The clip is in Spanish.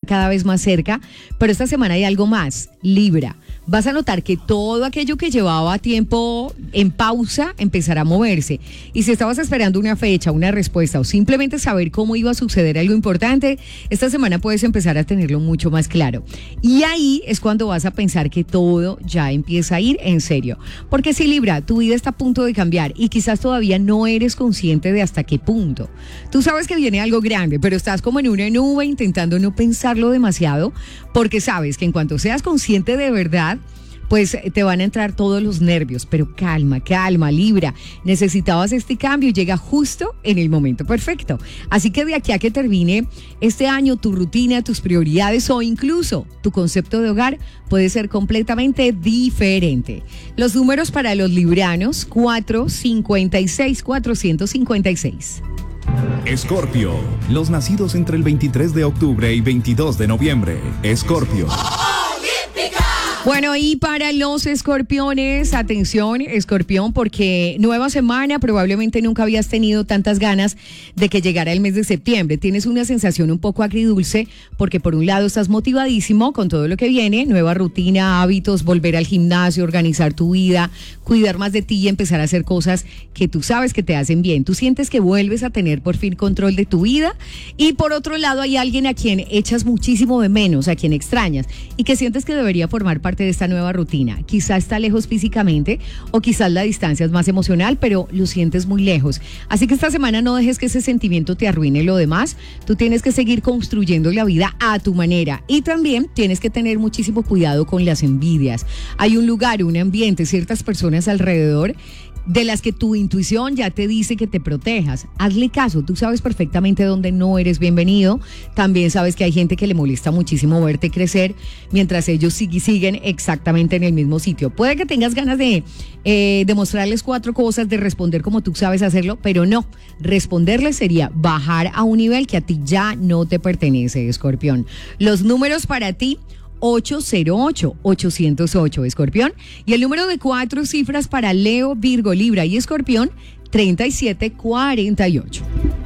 cada vez más cerca, pero esta semana hay algo más, Libra. Vas a notar que todo aquello que llevaba tiempo en pausa empezará a moverse. Y si estabas esperando una fecha, una respuesta o simplemente saber cómo iba a suceder algo importante, esta semana puedes empezar a tenerlo mucho más claro. Y ahí es cuando vas a pensar que todo ya empieza a ir en serio. Porque si Libra, tu vida está a punto de cambiar y quizás todavía no eres consciente de hasta qué punto. Tú sabes que viene algo grande, pero estás como en una nube intentando no pensarlo demasiado, porque sabes que en cuanto seas consciente de verdad, pues te van a entrar todos los nervios, pero calma, Libra. Necesitabas este cambio y llega justo en el momento perfecto. Así que de aquí a que termine este año, tu rutina, tus prioridades o incluso tu concepto de hogar puede ser completamente diferente. Los números para los libranos, 456, 456. Escorpio, los nacidos entre el 23 de octubre y 22 de noviembre. Escorpio. Bueno, y para los escorpiones, atención, escorpión, porque nueva semana, probablemente nunca habías tenido tantas ganas de que llegara el mes de septiembre. Tienes una sensación un poco agridulce, porque por un lado estás motivadísimo con todo lo que viene, nueva rutina, hábitos, volver al gimnasio, organizar tu vida, cuidar más de ti y empezar a hacer cosas que tú sabes que te hacen bien. Tú sientes que vuelves a tener por fin control de tu vida, y por otro lado hay alguien a quien echas muchísimo de menos, a quien extrañas y que sientes que debería formar parte de esta nueva rutina. Quizá está lejos físicamente o quizás la distancia es más emocional, pero lo sientes muy lejos. Así que esta semana no dejes que ese sentimiento te arruine lo demás. Tú tienes que seguir construyendo la vida a tu manera y también tienes que tener muchísimo cuidado con las envidias. Hay un lugar, un ambiente, ciertas personas alrededor de las que tu intuición ya te dice que te protejas. Hazle caso, tú sabes perfectamente dónde no eres bienvenido. También sabes que hay gente que le molesta muchísimo verte crecer mientras ellos siguen exactamente en el mismo sitio. Puede que tengas ganas de demostrarles 4 cosas, de responder como tú sabes hacerlo, pero no. Responderles sería bajar a un nivel que a ti ya no te pertenece, Escorpión. Los números para ti: 808-808, Escorpión. Y el número de 4 cifras para Leo, Virgo, Libra y Escorpión, 3748.